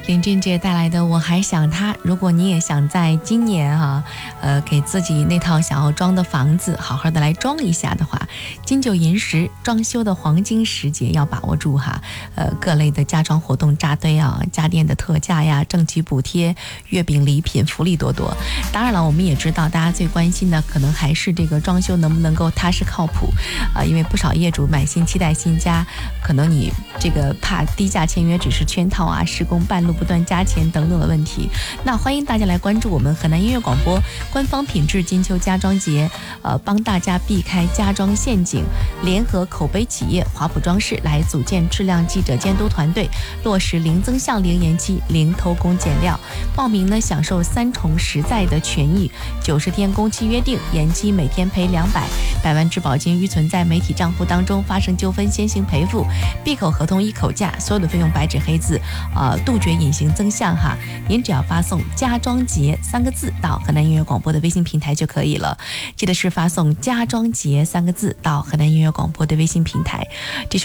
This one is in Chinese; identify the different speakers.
Speaker 1: 林俊杰带来的《我还想他》。如果你也想在今年给自己那套想要装的房子好好的来装一下的话，金九银十装修的黄金时节要把握住哈。各类的家装活动扎堆啊，家电的特价呀，政企补贴、月饼礼品福利多多。当然了，我们也知道大家最关心的可能还是这个装修能不能够踏实靠谱因为不少业主买新期待新家，可能你这个怕低价签约只是圈套啊，施工半路不断加钱等等的问题。那欢迎大家来关注我们河南音乐广播官方品质金秋家装节，帮大家避开家装陷阱，联合口碑企业华普装饰来组建质量记者监督团队，落实零增项、零延期、零偷工减料。报名呢，享受3重实在的权益：90天工期约定，延期每天赔200；100万质保金预存在媒体账户当中，发生纠纷先行赔付；闭口合同一口价，所有的费用白纸黑字，杜绝隐形增项哈。您只要发送“家装节”3个字到河南音乐广播的微信平台就可以了。记得是发送“家装节”3个字到河南音乐广播的微信平台。这是